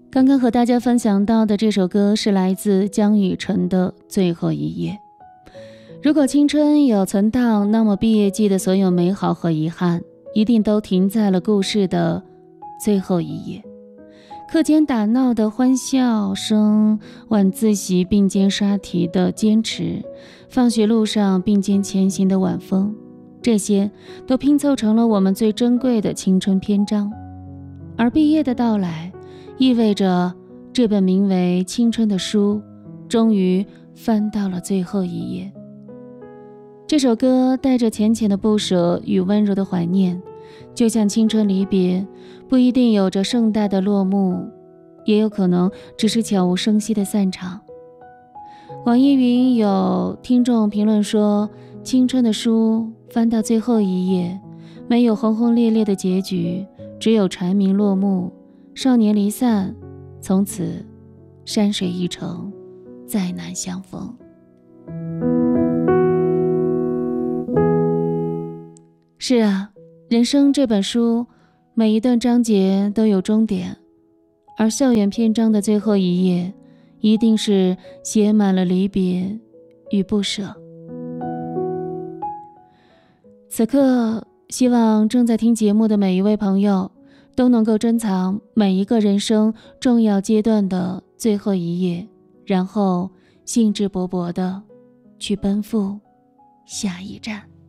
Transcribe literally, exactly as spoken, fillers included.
刚刚和大家分享到的这首歌是来自江雨晨的《最后一页》。如果青春有存档，那么毕业季的所有美好和遗憾一定都停在了故事的最后一页。课间打闹的欢笑声，晚自习并肩刷题的坚持，放学路上并肩前行的晚风，这些都拼凑成了我们最珍贵的青春篇章。而毕业的到来意味着这本名为青春的书终于翻到了最后一页。这首歌带着浅浅的不舍与温柔的怀念，就像青春离别，不一定有着盛大的落幕，也有可能只是悄无声息的散场。网易云有听众评论说，青春的书翻到最后一页，没有轰轰烈烈的结局，只有蝉鸣落幕，少年离散，从此山水一程，再难相逢。是啊，人生这本书，每一段章节都有终点，而校园篇章的最后一页，一定是写满了离别与不舍。此刻，希望正在听节目的每一位朋友都能够珍藏每一个人生重要阶段的最后一页，然后兴致勃勃地去奔赴下一站。